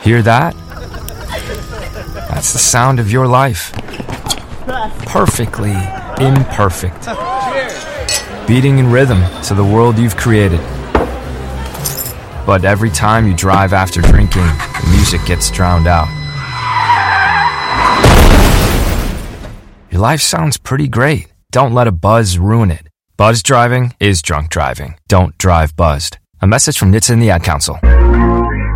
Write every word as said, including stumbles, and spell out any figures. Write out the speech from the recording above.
Hear that? That's the sound of your life. Perfectly imperfect. Beating in rhythm to the world you've created. But every time you drive after drinking, the music gets drowned out. Your life sounds pretty great. Don't let a buzz ruin it. Buzz driving is drunk driving. Don't drive buzzed. A message from N H T S A and the Ad Council.